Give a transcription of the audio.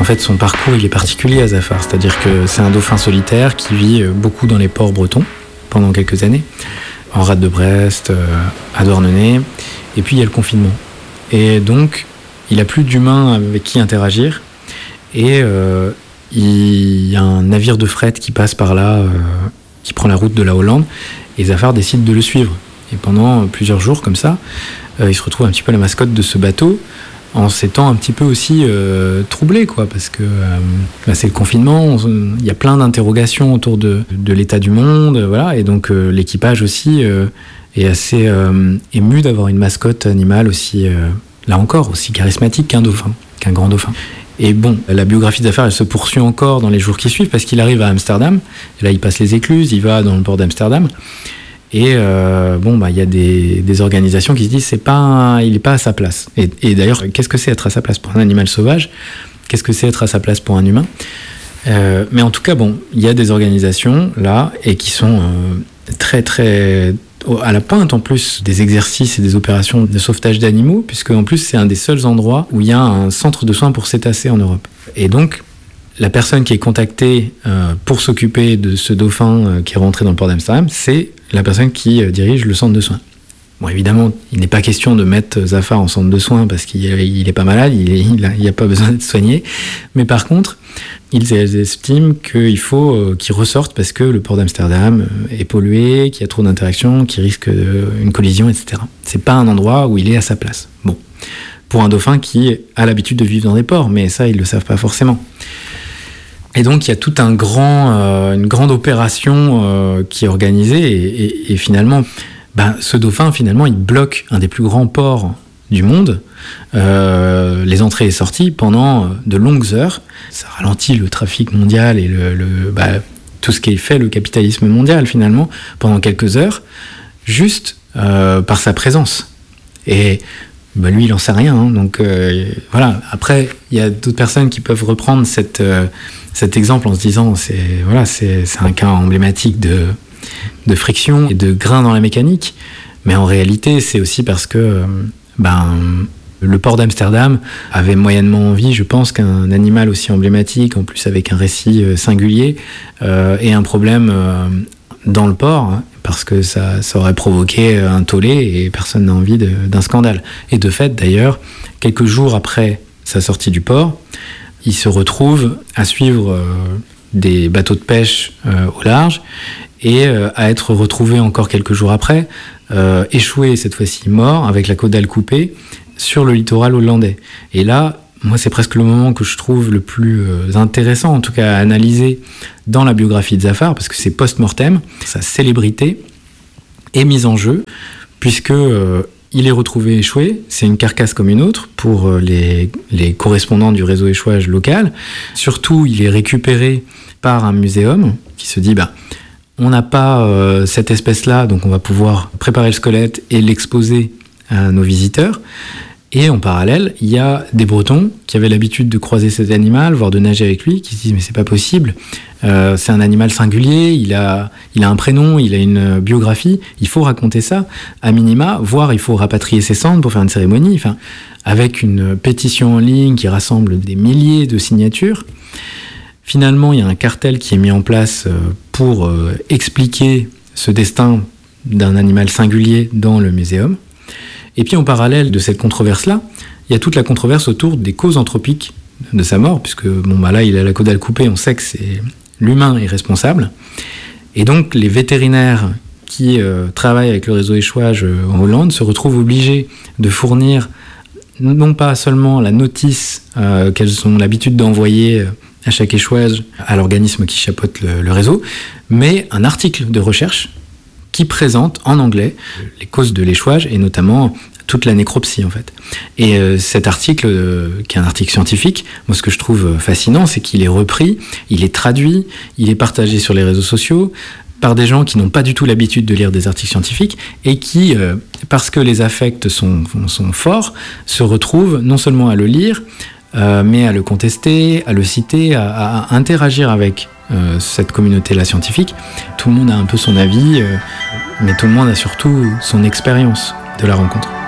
fait, son parcours, il est particulier à Zafar. C'est-à-dire que c'est un dauphin solitaire qui vit beaucoup dans les ports bretons pendant quelques années, en rade de Brest, à Douarnenez. Et puis, il y a le confinement. Et donc, il n'a plus d'humains avec qui interagir. Et il y a un navire de fret qui passe par là, qui prend la route de la Hollande. Et Zafar décide de le suivre. Et pendant plusieurs jours, comme ça, il se retrouve un petit peu la mascotte de ce bateau, en s'étant un petit peu aussi troublé, quoi, parce que c'est le confinement, il y a plein d'interrogations autour de l'état du monde, voilà, et donc l'équipage aussi est assez ému d'avoir une mascotte animale aussi, là encore, aussi charismatique qu'un dauphin, qu'un grand dauphin. Et bon, la biographie de Zafar, elle se poursuit encore dans les jours qui suivent, parce qu'il arrive à Amsterdam, et là il passe les écluses, il va dans le port d'Amsterdam. Et il y a des organisations qui se disent il n'est pas à sa place. Et d'ailleurs, qu'est-ce que c'est être à sa place pour un animal sauvage ? Qu'est-ce que c'est être à sa place pour un humain ? Mais en tout cas, il y a des organisations là et qui sont très très à la pointe en plus des exercices et des opérations de sauvetage d'animaux, puisque en plus c'est un des seuls endroits où il y a un centre de soins pour cétacés en Europe. Et donc la personne qui est contactée pour s'occuper de ce dauphin qui est rentré dans le port d'Amsterdam, c'est la personne qui dirige le centre de soins. Bon, évidemment, il n'est pas question de mettre Zafar en centre de soins parce qu'il n'est pas malade, il n'a pas besoin d'être soigné. Mais par contre, ils estiment qu'il faut qu'il ressorte parce que le port d'Amsterdam est pollué, qu'il y a trop d'interactions, qu'il risque une collision, etc. C'est pas un endroit où il est à sa place. Bon, pour un dauphin qui a l'habitude de vivre dans des ports, mais ça, ils le savent pas forcément. Et donc, il y a toute une grande opération qui est organisée et finalement, ce dauphin, finalement, il bloque un des plus grands ports du monde, les entrées et sorties pendant de longues heures. Ça ralentit le trafic mondial et tout ce qui fait le capitalisme mondial, finalement, pendant quelques heures, juste par sa présence. Et lui, il n'en sait rien. Donc, voilà. Après, il y a d'autres personnes qui peuvent reprendre cet exemple en se disant c'est un cas emblématique de friction et de grain dans la mécanique, mais en réalité c'est aussi parce que le port d'Amsterdam avait moyennement envie, je pense, qu'un animal aussi emblématique, en plus avec un récit singulier, ait un problème dans le port, parce que ça aurait provoqué un tollé et personne n'a envie d'un scandale. Et de fait, d'ailleurs, quelques jours après sa sortie du port, il se retrouve à suivre des bateaux de pêche au large et à être retrouvé encore quelques jours après, échoué, cette fois-ci mort, avec la caudale coupée, sur le littoral hollandais. Et là, moi, c'est presque le moment que je trouve le plus intéressant, en tout cas à analyser dans la biographie de Zafar, parce que c'est post-mortem, sa célébrité est mise en jeu, puisque il est retrouvé échoué, c'est une carcasse comme une autre pour les correspondants du réseau échouage local. Surtout, il est récupéré par un muséum qui se dit on n'a pas cette espèce-là, donc on va pouvoir préparer le squelette et l'exposer à nos visiteurs. Et en parallèle, il y a des Bretons qui avaient l'habitude de croiser cet animal, voire de nager avec lui, qui se disent mais c'est pas possible, c'est un animal singulier, il a un prénom, il a une biographie, il faut raconter ça, à minima, voire il faut rapatrier ses cendres pour faire une cérémonie, avec une pétition en ligne qui rassemble des milliers de signatures. Finalement, il y a un cartel qui est mis en place pour expliquer ce destin d'un animal singulier dans le muséum. Et puis en parallèle de cette controverse-là, il y a toute la controverse autour des causes anthropiques de sa mort, puisque là il a la caudale coupée, on sait que c'est l'humain est responsable. Et donc les vétérinaires qui travaillent avec le réseau échouage en Hollande se retrouvent obligés de fournir non pas seulement la notice qu'elles ont l'habitude d'envoyer à chaque échouage à l'organisme qui chapeaute le réseau, mais un article de recherche qui présente en anglais les causes de l'échouage et notamment toute la nécropsie en fait. Et cet article, qui est un article scientifique, moi ce que je trouve fascinant, c'est qu'il est repris, il est traduit, il est partagé sur les réseaux sociaux par des gens qui n'ont pas du tout l'habitude de lire des articles scientifiques et qui, parce que les affects sont forts, se retrouvent non seulement à le lire, mais à le contester, à le citer, à interagir avec cette communauté-là scientifique. Tout le monde a un peu son avis, mais tout le monde a surtout son expérience de la rencontre.